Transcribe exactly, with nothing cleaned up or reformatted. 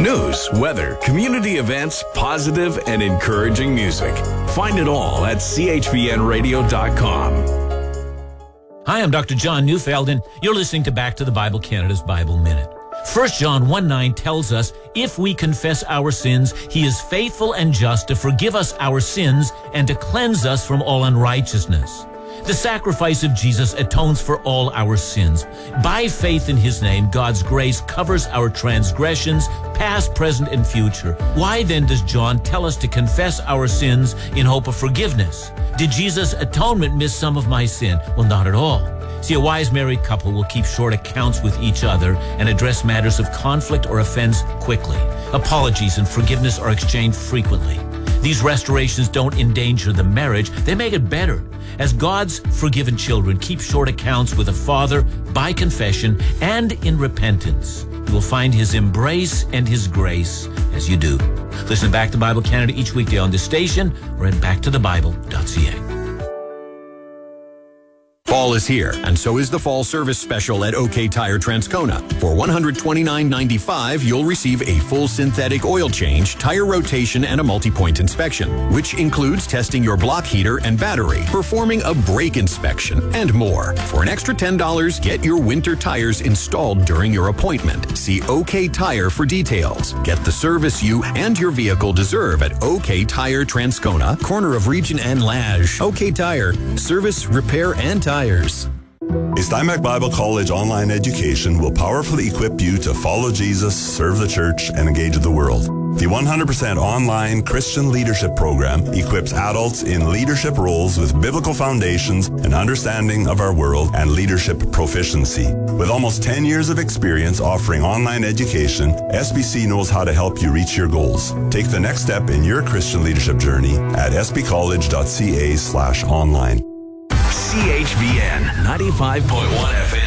News, weather, community events, positive and encouraging music. Find it all at C H B N radio dot com. Hi, I'm Doctor John Neufeld, and you're listening to Back to the Bible Canada's Bible Minute. First John one nine tells us, if we confess our sins, he is faithful and just to forgive us our sins and to cleanse us from all unrighteousness. The sacrifice of Jesus atones for all our sins. By faith in his name, God's grace covers our transgressions, past, present, and future. Why then does John tell us to confess our sins in hope of forgiveness? Did Jesus' atonement miss some of my sin? Well, not at all. See, a wise married couple will keep short accounts with each other and address matters of conflict or offense quickly. Apologies and forgiveness are exchanged frequently. These restorations don't endanger the marriage, they make it better. As God's forgiven children, keep short accounts with a father by confession and in repentance. You will find his embrace and his grace as you do. Listen Back to Bible Canada each weekday on this station or at back to the bible dot c a. Fall is here, and so is the fall service special at OK Tire Transcona. For one hundred twenty-nine ninety-five, you'll receive a full synthetic oil change, tire rotation, and a multi-point inspection, which includes testing your block heater and battery, performing a brake inspection, and more. For an extra ten dollars, get your winter tires installed during your appointment. See OK Tire for details. Get the service you and your vehicle deserve at OK Tire Transcona, corner of Region and Lage. OK Tire, service, repair, and tire. Tires. A Steinbach Bible College online education will powerfully equip you to follow Jesus, serve the church, and engage with the world. The one hundred percent online Christian leadership program equips adults in leadership roles with biblical foundations and understanding of our world and leadership proficiency. With almost ten years of experience offering online education, S B C knows how to help you reach your goals. Take the next step in your Christian leadership journey at s b college dot c a slash online. C H B N ninety-five point one F M.